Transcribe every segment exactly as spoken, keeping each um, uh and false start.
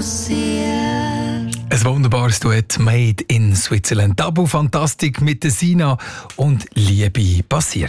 passiert. Ein wunderbares Duett Made in Switzerland. Tabu Fantastik mit der Sina und Liebe passiert.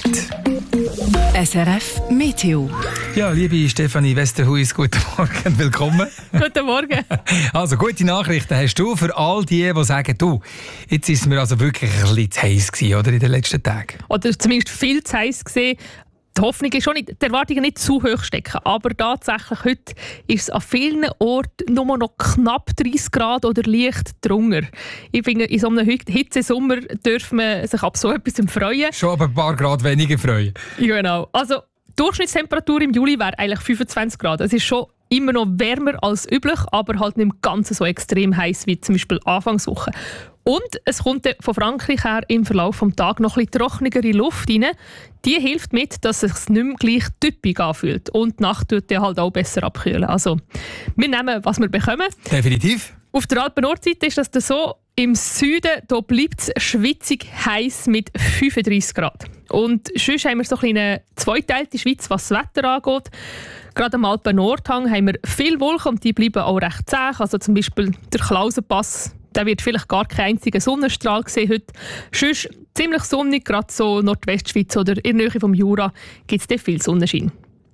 S R F Meteo. Ja, liebe Stefanie Westerhuis, guten Morgen, willkommen. Guten Morgen. Also, gute Nachrichten hast du für all die, die sagen, du, jetzt ist es mir also wirklich ein bisschen zu heiß gewesen, oder, in den letzten Tagen? Oder zumindest viel zu heiß gesehen. Die Hoffnung ist schon nicht, die Erwartungen nicht zu hoch stecken. Aber tatsächlich, heute ist es an vielen Orten nur noch knapp dreißig Grad oder leicht drunter. Ich finde, in so einem Hitzesommer darf man sich ab so etwas freuen. Schon aber ein paar Grad weniger freuen. Ja, genau. Also, die Durchschnittstemperatur im Juli wäre eigentlich fünfundzwanzig Grad. Es ist schon immer noch wärmer als üblich, aber halt nicht im Ganzen so extrem heiß wie zum Beispiel Anfangswoche. Und es kommt von Frankreich her im Verlauf des Tages noch ein bisschen trockenere Luft rein. Die hilft mit, dass es sich nicht mehr gleich typisch anfühlt. Und die Nacht tut dann halt auch besser abkühlen. Also, wir nehmen, was wir bekommen. Definitiv. Auf der Alpen-Nordseite ist das so. Im Süden da bleibt es schwitzig heiß mit fünfunddreißig Grad. Und sonst haben wir so eine zweiteilte Schweiz, was das Wetter angeht. Gerade am Alpen-Nordhang haben wir viele Wolken und die bleiben auch recht zäh. Also zum Beispiel der Klausenpass, da wird vielleicht gar kein einziger Sonnenstrahl gesehen heute. Sonst ziemlich sonnig, gerade so Nordwestschweiz oder in der Nähe vom Jura gibt es viel Sonnenschein.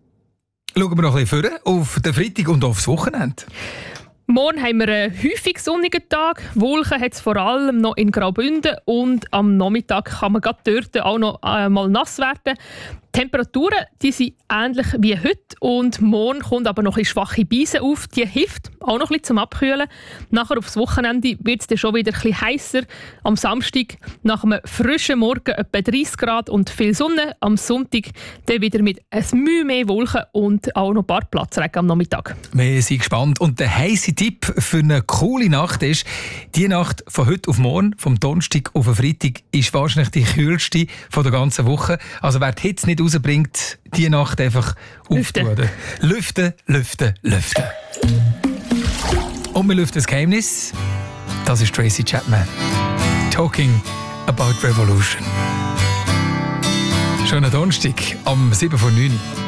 Schauen wir noch ein bisschen vor auf den Freitag und aufs Wochenende. Morgen haben wir einen häufig sonnigen Tag. Wolken hat es vor allem noch in Graubünden und am Nachmittag kann man gerade dort auch noch äh, mal nass werden. Die Temperaturen die sind ähnlich wie heute und morgen kommt aber noch eine schwache Beise auf. Die hilft auch noch ein bisschen zum Abkühlen. Nachher aufs Wochenende wird es dann schon wieder ein bisschen heißer. Am Samstag nach einem frischen Morgen etwa dreißig Grad und viel Sonne. Am Sonntag dann wieder mit ein Mühe mehr Wolken und auch noch ein paar Platzregen am Nachmittag. Wir sind gespannt. Und der heisse Tipp für eine coole Nacht ist, die Nacht von heute auf morgen, vom Donnerstag auf den Freitag, ist wahrscheinlich die kühlste von der ganzen Woche. Also wer die Hitze nicht rausbringt, die Nacht einfach Lüften. auftun. Lüften, lüften, lüften. Und wir lüften das Geheimnis. Das ist Tracy Chapman. Talking about Revolution. Schönen Donnerstag am sieben vor neun.